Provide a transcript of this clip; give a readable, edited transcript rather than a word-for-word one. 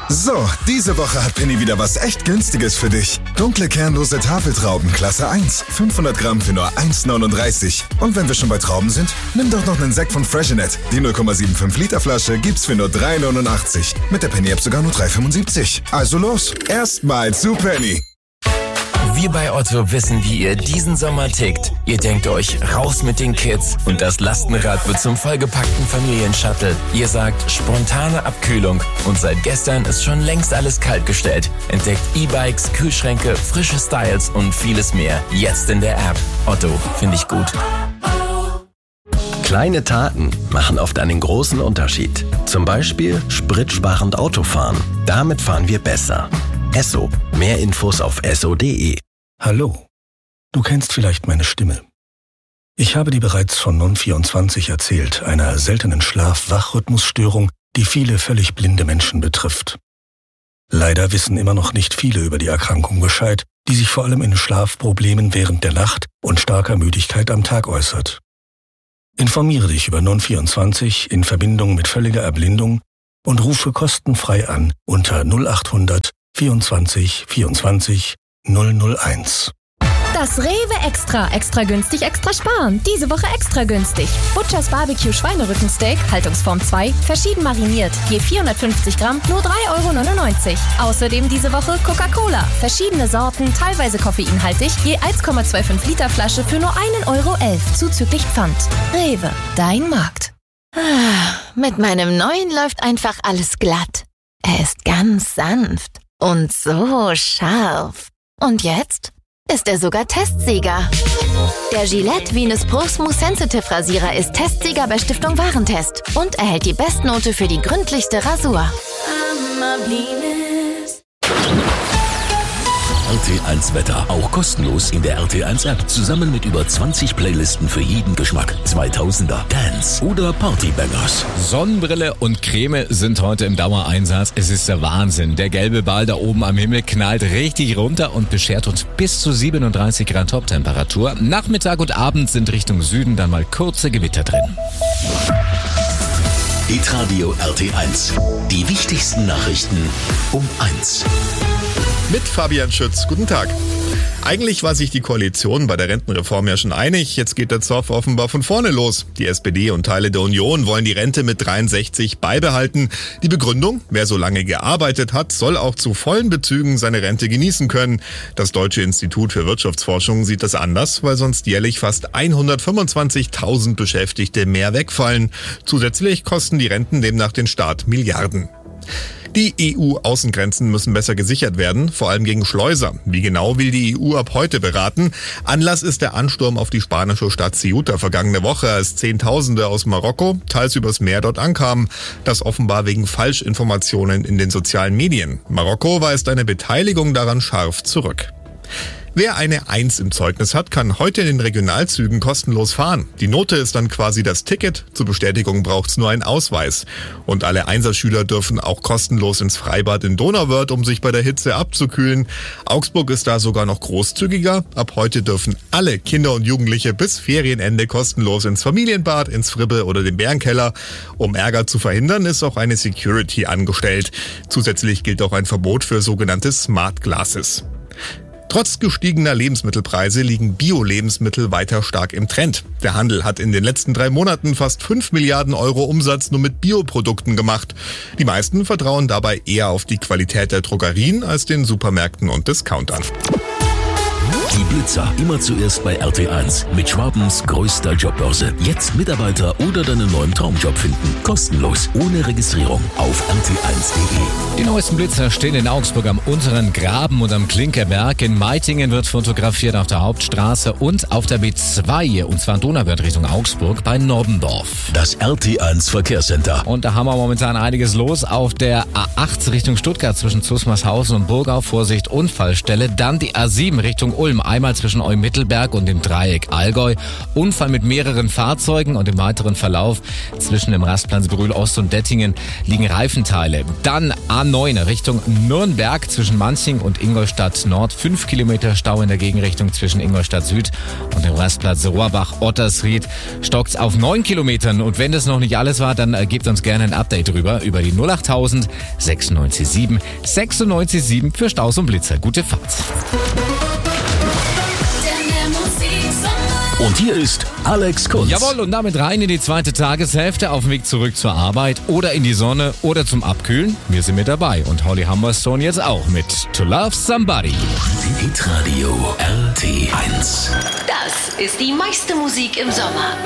So, diese Woche hat Penny wieder was echt Günstiges für dich. Dunkle kernlose Tafeltrauben Klasse 1, 500 Gramm für nur 1,39. Und wenn wir schon bei Trauben sind, nimm doch noch einen Sekt von Freshenet. Die 0,75 Liter Flasche gibt's für nur 3,89. Mit der Penny-App sogar nur 3,75. Also los, erstmal zu Penny. Wir bei Otto wissen, wie ihr diesen Sommer tickt. Ihr denkt euch, raus mit den Kids und das Lastenrad wird zum vollgepackten Familienshuttle. Ihr sagt, spontane Abkühlung und seit gestern ist schon längst alles kaltgestellt. Entdeckt E-Bikes, Kühlschränke, frische Styles und vieles mehr. Jetzt in der App. Otto, finde ich gut. Kleine Taten machen oft einen großen Unterschied. Zum Beispiel spritsparend Autofahren. Damit fahren wir besser. Esso. Mehr Infos auf esso.de. Hallo, du kennst vielleicht meine Stimme. Ich habe dir bereits von Non24 erzählt, einer seltenen Schlaf-Wach-Rhythmusstörung, die viele völlig blinde Menschen betrifft. Leider wissen immer noch nicht viele über die Erkrankung Bescheid, die sich vor allem in Schlafproblemen während der Nacht und starker Müdigkeit am Tag äußert. Informiere dich über Non24 in Verbindung mit völliger Erblindung und rufe kostenfrei an unter 0800 24 24 001. Das Rewe Extra günstig, extra sparen. Diese Woche extra günstig. Butchers Barbecue Schweinerückensteak, Haltungsform 2, verschieden mariniert. Je 450 Gramm, nur 3,99 €. Außerdem diese Woche Coca-Cola. Verschiedene Sorten, teilweise koffeinhaltig, je 1,25 Liter Flasche für nur 1,11 € zuzüglich Pfand. Rewe, dein Markt. Mit meinem neuen läuft einfach alles glatt. Er ist ganz sanft und so scharf. Und jetzt ist er sogar Testsieger. Der Gillette Venus Pro Smooth Sensitive Rasierer ist Testsieger bei Stiftung Warentest und erhält die Bestnote für die gründlichste Rasur. RT1 Wetter, auch kostenlos in der RT1 App, zusammen mit über 20 Playlisten für jeden Geschmack. 2000er, Dance oder Partybangers. Sonnenbrille und Creme sind heute im Dauereinsatz. Es ist der Wahnsinn. Der gelbe Ball da oben am Himmel knallt richtig runter und beschert uns bis zu 37 Grad Toptemperatur. Nachmittag und Abend sind Richtung Süden dann mal kurze Gewitter drin. Hitradio RT1. Die wichtigsten Nachrichten um 1. Mit Fabian Schütz. Guten Tag. Eigentlich war sich die Koalition bei der Rentenreform ja schon einig. Jetzt geht der Zoff offenbar von vorne los. Die SPD und Teile der Union wollen die Rente mit 63 beibehalten. Die Begründung, wer so lange gearbeitet hat, soll auch zu vollen Bezügen seine Rente genießen können. Das Deutsche Institut für Wirtschaftsforschung sieht das anders, weil sonst jährlich fast 125.000 Beschäftigte mehr wegfallen. Zusätzlich kosten die Renten demnach den Staat Milliarden. Die EU-Außengrenzen müssen besser gesichert werden, vor allem gegen Schleuser. Wie genau will die EU ab heute beraten? Anlass ist der Ansturm auf die spanische Stadt Ceuta vergangene Woche, als Zehntausende aus Marokko teils übers Meer dort ankamen. Das offenbar wegen Falschinformationen in den sozialen Medien. Marokko weist eine Beteiligung daran scharf zurück. Wer eine 1 im Zeugnis hat, kann heute in den Regionalzügen kostenlos fahren. Die Note ist dann quasi das Ticket. Zur Bestätigung braucht's nur einen Ausweis. Und alle Einserschüler dürfen auch kostenlos ins Freibad in Donauwörth, um sich bei der Hitze abzukühlen. Augsburg ist da sogar noch großzügiger. Ab heute dürfen alle Kinder und Jugendliche bis Ferienende kostenlos ins Familienbad, ins Fribbe oder den Bärenkeller. Um Ärger zu verhindern, ist auch eine Security angestellt. Zusätzlich gilt auch ein Verbot für sogenannte Smart Glasses. Trotz gestiegener Lebensmittelpreise liegen Bio-Lebensmittel weiter stark im Trend. Der Handel hat in den letzten 3 Monaten fast 5 Milliarden € Umsatz nur mit Bioprodukten gemacht. Die meisten vertrauen dabei eher auf die Qualität der Drogerien als den Supermärkten und Discountern. Die Blitzer, immer zuerst bei RT1 mit Schwabens größter Jobbörse. Jetzt Mitarbeiter oder deinen neuen Traumjob finden. Kostenlos, ohne Registrierung auf rt1.de. Die neuesten Blitzer stehen in Augsburg am Unteren Graben und am Klinkerberg. In Meitingen wird fotografiert auf der Hauptstraße und auf der B2, und zwar in Donauwörth Richtung Augsburg bei Nobbendorf. Das RT1 Verkehrscenter. Und da haben wir momentan einiges los auf der A8 Richtung Stuttgart zwischen Zusmarshausen und Burgau. Vorsicht, Unfallstelle. Dann die A7 Richtung Ulm. allem einmal zwischen Eumittelberg und dem Dreieck Allgäu. Unfall mit mehreren Fahrzeugen und im weiteren Verlauf zwischen dem Rastplatz Brühl Ost und Dettingen liegen Reifenteile. Dann A9 Richtung Nürnberg zwischen Manching und Ingolstadt Nord. 5 Kilometer Stau in der Gegenrichtung zwischen Ingolstadt Süd und dem Rastplatz Rohrbach-Ottersried. Stockt's auf 9 Kilometern. Und wenn das noch nicht alles war, dann gebt uns gerne ein Update drüber über die 08000 967 967 für Staus und Blitzer. Gute Fahrt. Und hier ist Alex Kunz. Jawohl, und damit rein in die zweite Tageshälfte auf dem Weg zurück zur Arbeit oder in die Sonne oder zum Abkühlen. Wir sind mit dabei und Holly Humberstone jetzt auch mit To Love Somebody. Hitradio RT1. Das ist die meiste Musik im Sommer.